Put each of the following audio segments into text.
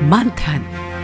मंथन।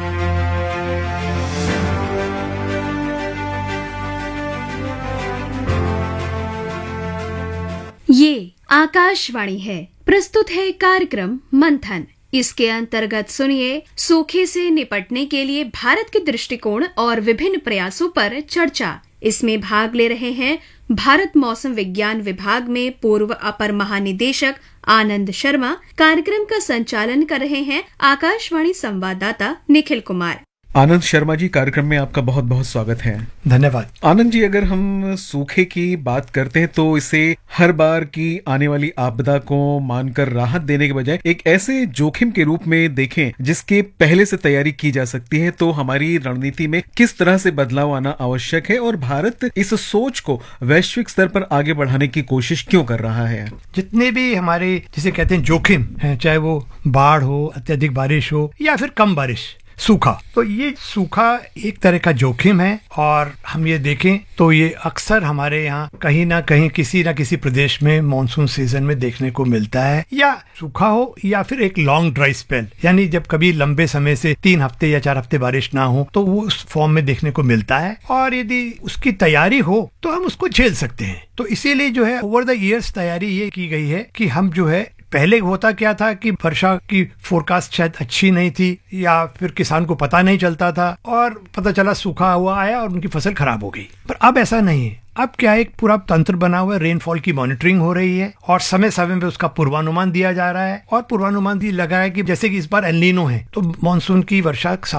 ये आकाशवाणी है। प्रस्तुत है कार्यक्रम मंथन। इसके अंतर्गत सुनिए सूखे से निपटने के लिए भारत के दृष्टिकोण और विभिन्न प्रयासों पर चर्चा। इसमें भाग ले रहे हैं भारत मौसम विज्ञान विभाग में पूर्व अपर महानिदेशक आनंद शर्मा। कार्यक्रम का संचालन कर रहे हैं आकाशवाणी संवाददाता निखिल कुमार। आनंद शर्मा जी, कार्यक्रम में आपका बहुत बहुत स्वागत है। धन्यवाद। आनंद जी, अगर हम सूखे की बात करते हैं तो इसे हर बार की आने वाली आपदा को मानकर राहत देने के बजाय एक ऐसे जोखिम के रूप में देखें जिसके पहले से तैयारी की जा सकती है, तो हमारी रणनीति में किस तरह से बदलाव आना आवश्यक है और भारत इस सोच को वैश्विक स्तर पर आगे बढ़ाने की कोशिश क्यों कर रहा है? जितने भी हमारे जिसे कहते हैं जोखिम है, चाहे वो बाढ़ हो, अत्यधिक बारिश हो या फिर कम बारिश, सूखा, तो ये सूखा एक तरह का जोखिम है। और हम ये देखें तो ये अक्सर हमारे यहाँ कहीं ना कहीं किसी ना किसी प्रदेश में मॉनसून सीजन में देखने को मिलता है। या सूखा हो या फिर एक लॉन्ग ड्राई स्पेल, यानी जब कभी लंबे समय से 3 हफ्ते या 4 हफ्ते बारिश ना हो तो वो उस फॉर्म में देखने को मिलता है। और यदि उसकी तैयारी हो तो हम उसको झेल सकते हैं। तो इसीलिए जो है ओवर द ईयर्स तैयारी ये की गई है कि हम जो है, पहले होता क्या था कि वर्षा की फोरकास्ट शायद अच्छी नहीं थी या फिर किसान को पता नहीं चलता था और पता चला सूखा हुआ आया और उनकी फसल खराब हो गई। पर अब ऐसा नहीं है। अब क्या एक पूरा तंत्र बना हुआ है, रेनफॉल की मॉनिटरिंग हो रही है और समय समय पे उसका पूर्वानुमान दिया जा रहा है। और पूर्वानुमान भी लगा है कि जैसे कि इस बार एल नीनो है तो मानसून की वर्षा